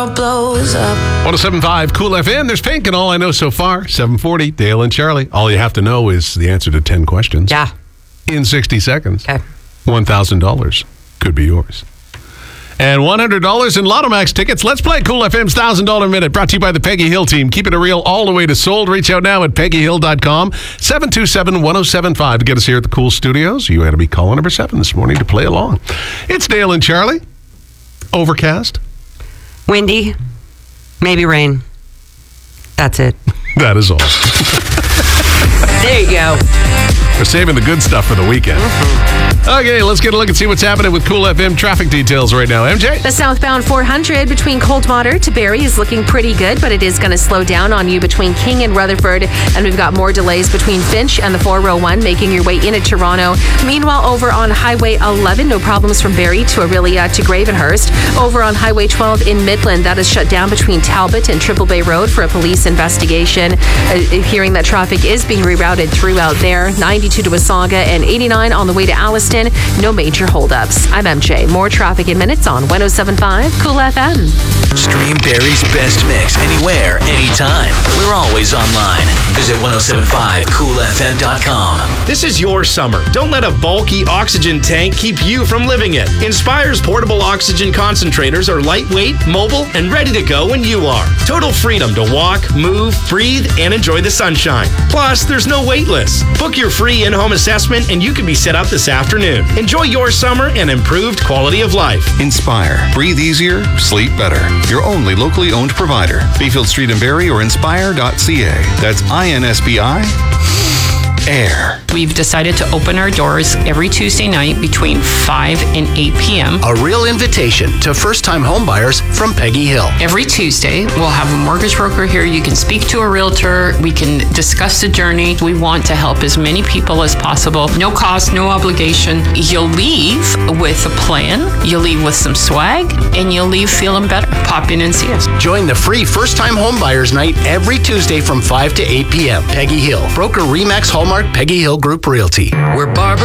blows up. 107.5 Cool FM. There's Pink and All I Know So Far. 740, Dale and Charlie. All you have to know is the answer to 10 questions. Yeah. In 60 seconds. Okay. $1,000 could be yours. And $100 in Lotto Max tickets. Let's play Cool FM's $1,000 Minute, brought to you by the Peggy Hill team. Keeping it real all the way to sold. Reach out now at peggyhill.com. 727-1075 to get us here at the Cool Studios. You had to be caller number 7 this morning to play along. It's Dale and Charlie. Overcast. Windy. Maybe rain. That's it. That is all. There you go. We're saving the good stuff for the weekend. Okay, let's get a look and see what's happening with Cool FM traffic details right now. MJ? The southbound 400 between Coldwater to Barrie is looking pretty good, but it is going to slow down on you between King and Rutherford. And we've got more delays between Finch and the 401 making your way into Toronto. Meanwhile, over on Highway 11, no problems from Barrie to Aurelia to Gravenhurst. Over on Highway 12 in Midland, that is shut down between Talbot and Triple Bay Road for a police investigation. Hearing that traffic is being rerouted throughout there. 92 to Wasaga and 89 on the way to Alliston. No major holdups. I'm MJ. More traffic in minutes on 107.5 Cool FM. Stream Barrie's best mix anywhere, anytime. We're always online. Visit 1075coolfm.com. This is your summer. Don't let a bulky oxygen tank keep you from living it. Inspire's portable oxygen concentrators are lightweight, mobile, and ready to go when you are. Total freedom to walk, move, breathe, and enjoy the sunshine. Plus, there's no wait list. Book your free in-home assessment and you can be set up this afternoon. Enjoy your summer and improved quality of life. Inspire. Breathe easier, sleep better. Your only locally owned provider. Bayfield Street in Barrie or inspire.ca. That's INSBI. Air. We've decided to open our doors every Tuesday night between 5 and 8 p.m. A real invitation to first-time homebuyers from Peggy Hill. Every Tuesday, we'll have a mortgage broker here. You can speak to a realtor. We can discuss the journey. We want to help as many people as possible. No cost, no obligation. You'll leave with a plan. You'll leave with some swag, and you'll leave feeling better. Pop in and see us. Join the free first-time homebuyers night every Tuesday from 5 to 8 p.m. Peggy Hill. Broker Remax Hallmark Peggy Hill Group Realty. We're Barbara.